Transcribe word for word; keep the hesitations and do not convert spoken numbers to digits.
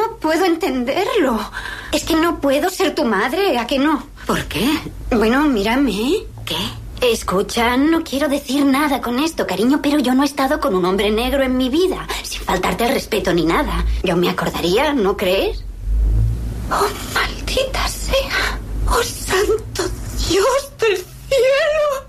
no puedo entenderlo. Es que no puedo ser tu madre, ¿a que no? ¿Por qué? Bueno, mírame. ¿Qué? Escucha, no quiero decir nada con esto, cariño, pero yo no he estado con un hombre negro en mi vida, sin faltarte al respeto ni nada. Yo me acordaría, ¿no crees? ¡Oh, maldita sea! ¡Oh, santo Dios del cielo!